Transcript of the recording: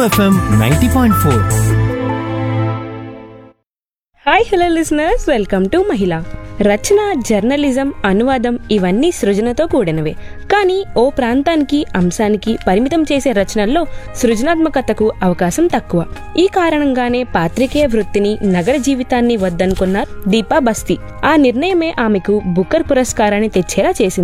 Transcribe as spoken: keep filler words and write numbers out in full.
FM ninety point four. Hi hello listeners, welcome to మహిళ. రచన, journalism, అనువాదం ఇవన్నీ సృజనతో కూడినవే. కానీ ఓ ప్రాంతానికి, అంశానికి పరిమితం చేసే రచనల్లో సృజనాత్మకతకు అవకాశం తక్కువ. ఈ కారణంగానే పాత్రికేయ వృత్తిని, నగర జీవితాన్ని వద్దనుకున్నారు దీపా బస్తీ. ఆ నిర్ణయమే ఆమెకు బుకర్ పురస్కారాన్ని తెచ్చేలా చేసింది.